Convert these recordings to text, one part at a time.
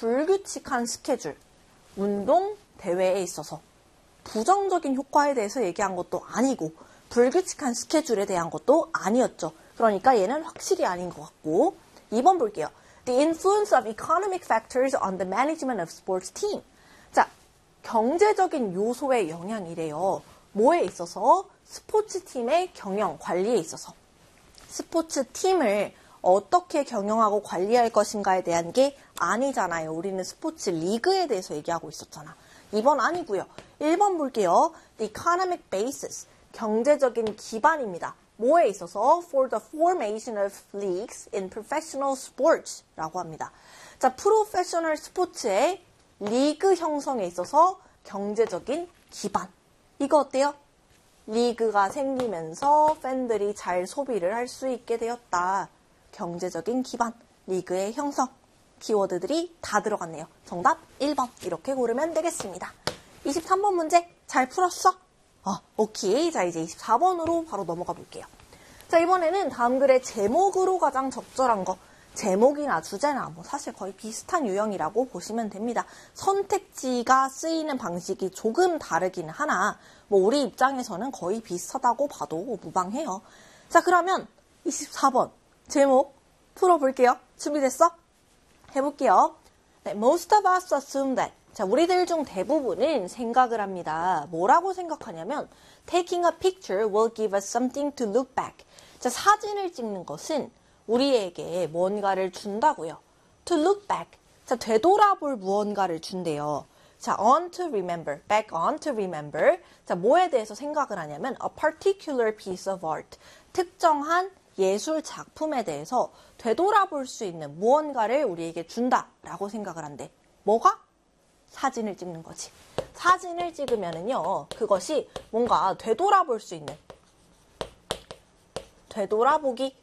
불규칙한 스케줄, 운동, 대회에 있어서 부정적인 효과에 대해서 얘기한 것도 아니고 불규칙한 스케줄에 대한 것도 아니었죠. 그러니까 얘는 확실히 아닌 것 같고 2번 볼게요. The influence of economic factors on the management of sports team. 자, 경제적인 요소의 영향이래요. 뭐에 있어서? 스포츠팀의 경영, 관리에 있어서. 스포츠팀을 어떻게 경영하고 관리할 것인가에 대한 게 아니잖아요. 우리는 스포츠 리그에 대해서 얘기하고 있었잖아. 2번 아니고요. 1번 볼게요. The economic basis, 경제적인 기반입니다. 뭐에 있어서? For the formation of leagues in professional sports 라고 합니다. 자, 프로페셔널 스포츠의 리그 형성에 있어서 경제적인 기반. 이거 어때요? 리그가 생기면서 팬들이 잘 소비를 할 수 있게 되었다. 경제적인 기반, 리그의 형성. 키워드들이 다 들어갔네요. 정답 1번 이렇게 고르면 되겠습니다. 23번 문제 잘 풀었어? 오케이. 자, 이제 24번으로 바로 넘어가 볼게요. 자, 이번에는 다음 글의 제목으로 가장 적절한 거, 제목이나 주제나 뭐 사실 거의 비슷한 유형이라고 보시면 됩니다. 선택지가 쓰이는 방식이 조금 다르긴 하나 뭐 우리 입장에서는 거의 비슷하다고 봐도 무방해요. 자, 그러면 24번 제목 풀어볼게요. 준비됐어? 해볼게요. 네, most of us assume that. 자, 우리들 중 대부분은 생각을 합니다. 뭐라고 생각하냐면 taking a picture will give us something to look back. 자, 사진을 찍는 것은 우리에게 뭔가를 준다고요. To look back. 자, 되돌아볼 무언가를 준대요. 자, on to remember, back on to remember. 자, 뭐에 대해서 생각을 하냐면 a particular piece of art. 특정한 예술 작품에 대해서 되돌아볼 수 있는 무언가를 우리에게 준다라고 생각을 한대. 뭐가? 사진을 찍는 거지. 사진을 찍으면은요, 그것이 뭔가 되돌아볼 수 있는, 되돌아보기.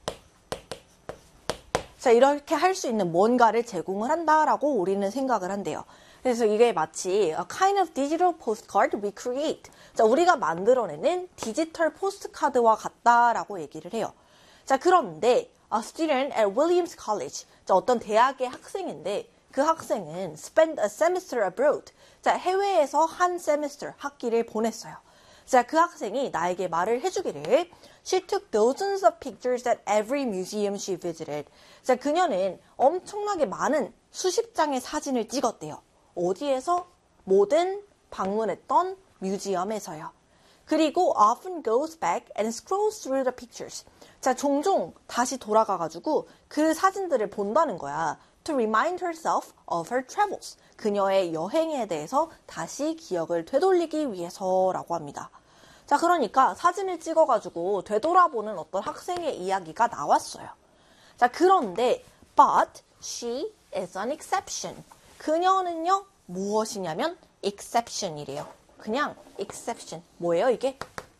자, 이렇게 할 수 있는 뭔가를 제공을 한다라고 우리는 생각을 한대요. 그래서 이게 마치 a kind of digital postcard we create. 자, 우리가 만들어내는 디지털 포스트카드와 같다라고 얘기를 해요. 자, 그런데 a student at Williams College. 자, 어떤 대학의 학생인데 그 학생은 spend a semester abroad. 자, 해외에서 한 semester, 학기를 보냈어요. 자, 그 학생이 나에게 말을 해주기를 She took dozens of pictures at every museum she visited. 자, 그녀는 엄청나게 많은 수십 장의 사진을 찍었대요. 어디에서? 모든 방문했던 뮤지엄에서요. 그리고 often goes back and scrolls through the pictures. 자, 종종 다시 돌아가가지고 그 사진들을 본다는 거야. To remind herself of her travels. 그녀의 여행에 대해서 다시 기억을 되돌리기 위해서라고 합니다. 자, 그러니까 사진을 찍어가지고 되돌아보는 어떤 학생의 이야기가 나왔어요. 자, 그런데 but she is an exception. 그녀는요, 무엇이냐면 exception이래요. 그냥 exception. 뭐예요, 이게?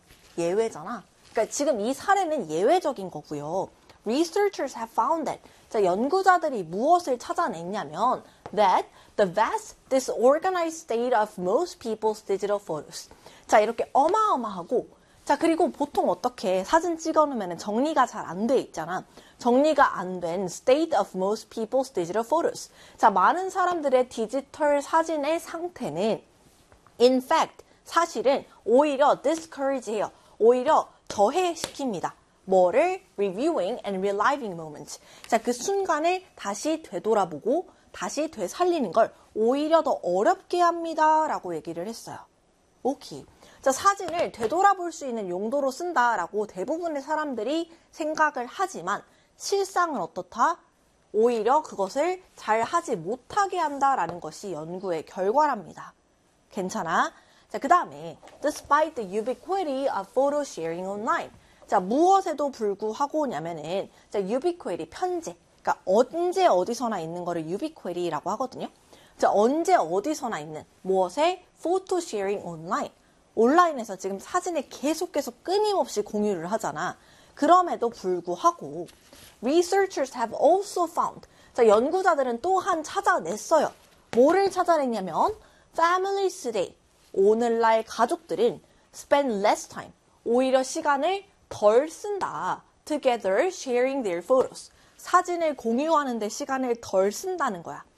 예외잖아. 그러니까 지금 이 사례는 예외적인 거고요. Researchers have found that. 자, 연구자들이 무엇을 찾아냈냐면 that the vast disorganized state of most people's digital photos. 자, 이렇게 어마어마하고, 자, 그리고 보통 어떻게 사진 찍어놓으면 정리가 잘 안 돼 있잖아. 정리가 안 된 state of most people's digital photos. 자, 많은 사람들의 디지털 사진의 상태는 in fact, 사실은 오히려 discourage 해요. 오히려 저해시킵니다. 뭐를? reviewing and reliving moments. 자, 그 순간을 다시 되돌아보고 다시 되살리는 걸 오히려 더 어렵게 합니다. 라고 얘기를 했어요. 오케이. 자, 사진을 되돌아볼 수 있는 용도로 쓴다라고 대부분의 사람들이 생각을 하지만 실상은 어떻다? 오히려 그것을 잘 하지 못하게 한다라는 것이 연구의 결과랍니다. 괜찮아? 자, 그 다음에 despite the ubiquity of photo sharing online. 자, 무엇에도 불구하고냐면은 자, ubiquity, 편재. 그러니까 언제 어디서나 있는 거를 ubiquity라고 하거든요. 자, 언제 어디서나 있는 무엇에? photo sharing online. 온라인에서 지금 사진을 계속 끊임없이 공유를 하잖아. 그럼에도 불구하고 researchers have also found. 자, 연구자들은 또한 찾아냈어요. 뭐를 찾아냈냐면 families today. 오늘날 가족들은 spend less time. 오히려 시간을 덜 쓴다. together sharing their photos. 사진을 공유하는 데 시간을 덜 쓴다는 거야.